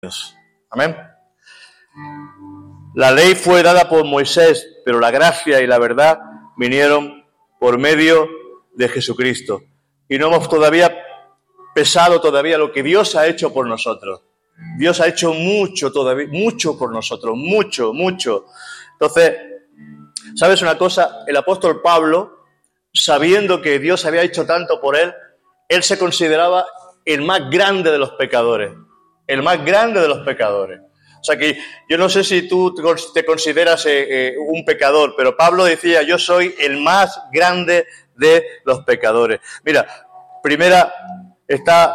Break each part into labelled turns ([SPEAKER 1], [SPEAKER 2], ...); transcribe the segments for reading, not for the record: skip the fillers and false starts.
[SPEAKER 1] Dios. Amén. La ley fue dada por Moisés, pero la gracia y la verdad vinieron por medio de Jesucristo. Y no hemos todavía pesado lo que Dios ha hecho por nosotros. Dios ha hecho mucho todavía, mucho por nosotros, mucho. Entonces, ¿sabes una cosa? El apóstol Pablo, sabiendo que Dios había hecho tanto por él se consideraba el más grande de los pecadores. El más grande de los pecadores. O sea que yo no sé si tú te consideras un pecador, pero Pablo decía, yo soy el más grande de los pecadores. Mira, primera está,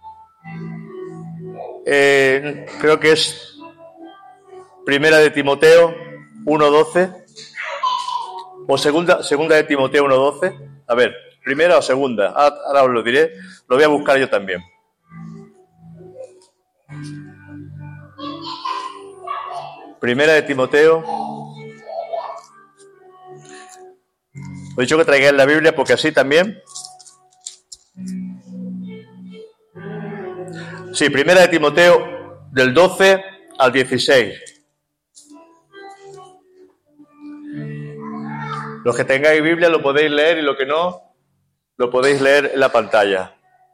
[SPEAKER 1] creo que es primera de Timoteo 1:12, o segunda de Timoteo 1:12. A ver, primera o segunda, ahora os lo diré, lo voy a buscar yo también. Primera de Timoteo. Os he dicho que traigáis la Biblia porque así también. Sí, primera de Timoteo del 12 al 16. Los que tengáis Biblia lo podéis leer y lo que no, lo podéis leer en la pantalla.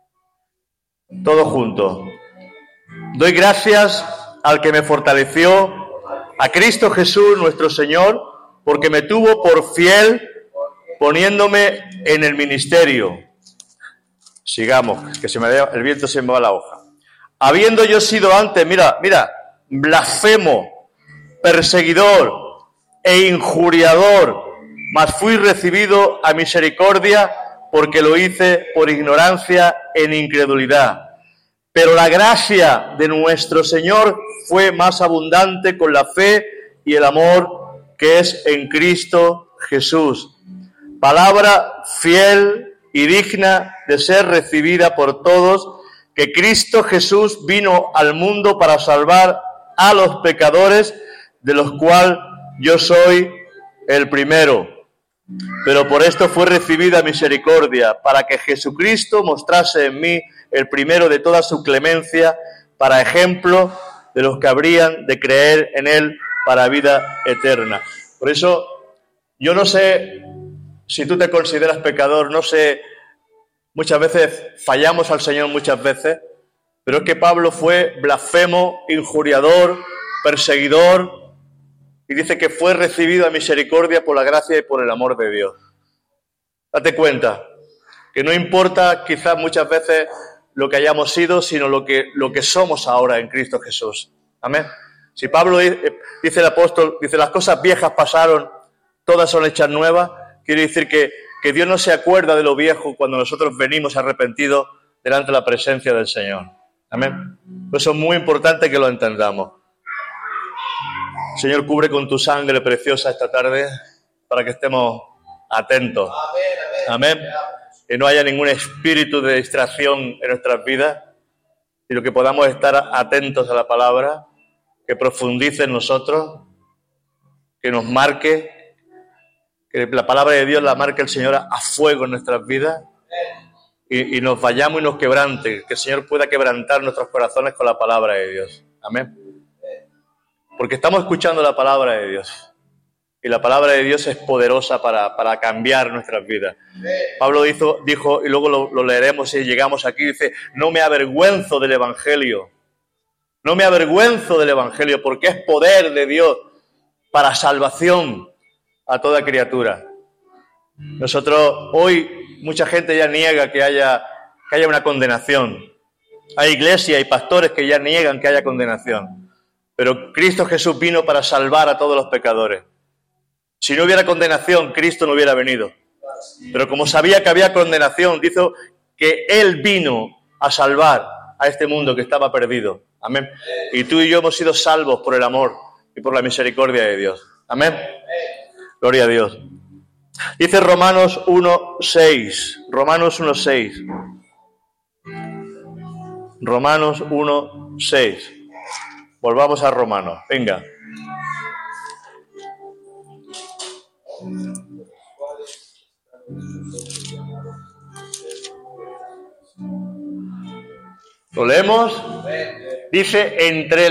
[SPEAKER 1] Todos juntos. Doy gracias al que me fortaleció, a Cristo Jesús nuestro Señor, porque me tuvo por fiel poniéndome en el ministerio. Sigamos, que el viento se me va la hoja. Habiendo yo sido antes, mira, blasfemo, perseguidor e injuriador, mas fui recibido a misericordia porque lo hice por ignorancia en incredulidad. Pero la gracia de nuestro Señor fue más abundante con la fe y el amor que es en Cristo Jesús. Palabra fiel y digna de ser recibida por todos, que Cristo Jesús vino al mundo para salvar a los pecadores, de los cuales yo soy el primero. Pero por esto fue recibida misericordia, para que Jesucristo mostrase en mí el primero de toda su clemencia, para ejemplo de los que habrían de creer en él para vida eterna. Por eso, yo no sé si tú te consideras pecador, no sé, muchas veces fallamos al Señor muchas veces, pero es que Pablo fue blasfemo, injuriador, perseguidor, y dice que fue recibido a misericordia por la gracia y por el amor de Dios. Date cuenta que no importa quizás muchas veces lo que hayamos sido, sino lo que somos ahora en Cristo Jesús. Amén. Si Pablo dice el apóstol, dice las cosas viejas pasaron, todas son hechas nuevas, quiere decir que Dios no se acuerda de lo viejo cuando nosotros venimos arrepentidos delante de la presencia del Señor. Amén. Por eso es muy importante que lo entendamos. Señor, cubre con tu sangre preciosa esta tarde para que estemos atentos. Amén. Que no haya ningún espíritu de distracción en nuestras vidas, sino que podamos estar atentos a la palabra, que profundice en nosotros, que nos marque, que la palabra de Dios la marque el Señor a fuego en nuestras vidas y nos vayamos y nos quebrante, que el Señor pueda quebrantar nuestros corazones con la palabra de Dios. Amén. Porque estamos escuchando la palabra de Dios. Y la palabra de Dios es poderosa para cambiar nuestras vidas. Pablo dijo, y luego lo leeremos y llegamos aquí, dice, no me avergüenzo del Evangelio. No me avergüenzo del Evangelio porque es poder de Dios para salvación a toda criatura. Nosotros, hoy, mucha gente ya niega que haya una condenación. Hay iglesias y pastores que ya niegan que haya condenación. Pero Cristo Jesús vino para salvar a todos los pecadores. Si no hubiera condenación, Cristo no hubiera venido. Pero como sabía que había condenación, dijo que Él vino a salvar a este mundo que estaba perdido. Amén. Y tú y yo hemos sido salvos por el amor y por la misericordia de Dios. Amén. Gloria a Dios. Dice Romanos 1:6. Romanos 1:6. Romanos 1:6. Volvamos a Romanos. Venga. ¿Lo leemos? Dice entre